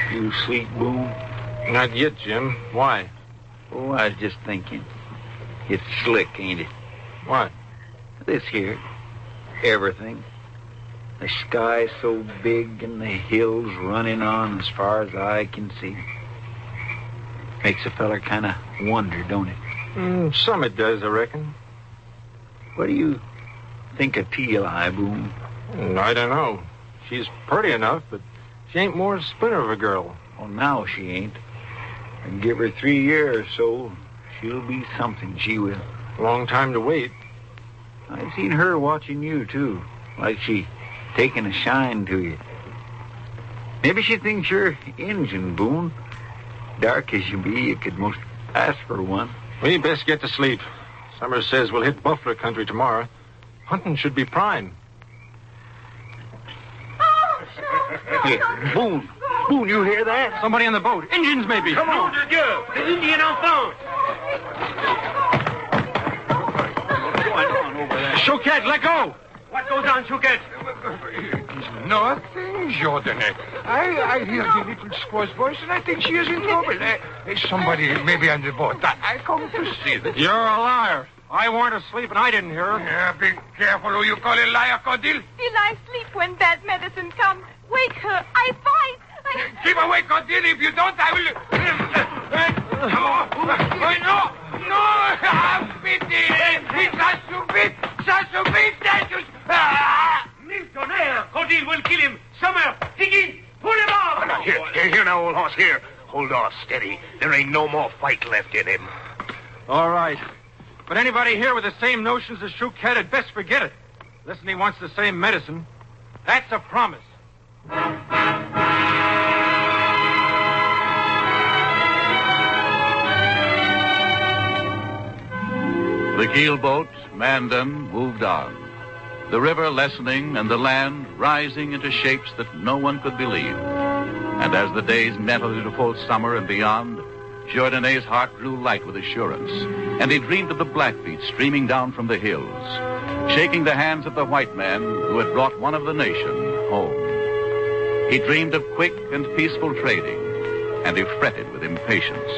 You sleep, Boone? Not yet, Jim. Why? Oh, I was just thinking. It's slick, ain't it? What? This here. Everything. The sky so big and the hills running on as far as I can see. Makes a feller kind of wonder, don't it? Some it does, I reckon. What do you think of T.L.I., Boone? I don't know. She's pretty enough, but she ain't more splinter of a girl. Well, now she ain't. And give her 3 years or so, she'll be something, she will. Long time to wait. I've seen her watching you, too. Like she taking a shine to you. Maybe she thinks you're Injun, Boone. Dark as you be, you could most ask for one. We best get to sleep. Summers says we'll hit buffalo country tomorrow. Hunting should be prime. Hey, Boone, you hear that? Somebody on the boat. Indians, maybe. Come on. The Indian enfant. What's going on over there? Choquette, let go! What goes on, Choquette? Nothing, Jordan. I hear the little squaw's voice, and I think she is in trouble. Somebody maybe on the boat. I come to see that. You're a liar. I weren't asleep, and I didn't hear her. Yeah, be careful who you call a liar, Cordil. Still I sleep when bad medicine comes. Wake her. I fight. Keep away, Cordil. If you don't, I will... No! Have pity! Ça suffit, statues! Milton, Cordil will kill him. Summer, Higgins, pull him off! Here now, old horse, here. Hold on, steady. There ain't no more fight left in him. All right. But anybody here with the same notions as Choquette had best forget it. Listen, he wants the same medicine. That's a promise. The keelboat, Mandan, moved on. The river lessening and the land rising into shapes that no one could believe. And as the days nettled into full summer and beyond, Jourdain's heart grew light with assurance, and he dreamed of the Blackfeet streaming down from the hills, shaking the hands of the white man who had brought one of the nation home. He dreamed of quick and peaceful trading, and he fretted with impatience.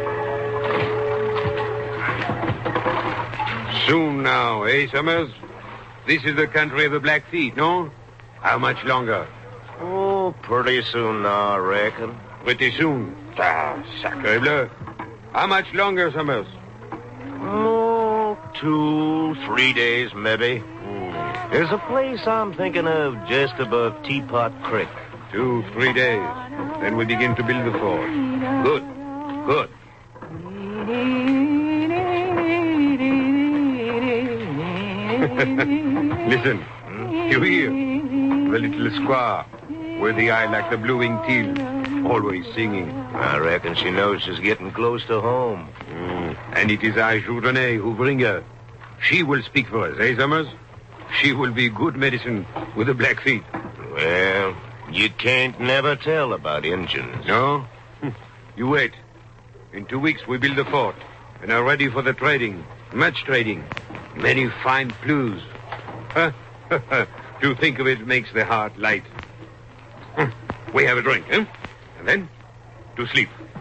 Soon now, eh, Summers? This is the country of the Blackfeet, no? How much longer? Oh, pretty soon now, I reckon. Pretty soon. Sacre bleu. How much longer, Summers? Oh, 2-3 days, maybe. There's a place I'm thinking of just above Teapot Creek. 2-3 days. Then we begin to build the fort. Good. Listen. You hear? The little squaw, with the eye like the blue-winged teal, always singing. I reckon she knows she's getting close to home. And it is I, Jourdain, who bring her. She will speak for us, eh, Summers? She will be good medicine with the Blackfeet. Well, you can't never tell about Injuns. No? You wait. In 2 weeks, we build the fort and are ready for the trading. Much trading. Many fine clues. To think of it makes the heart light. We have a drink, eh? And then, to sleep.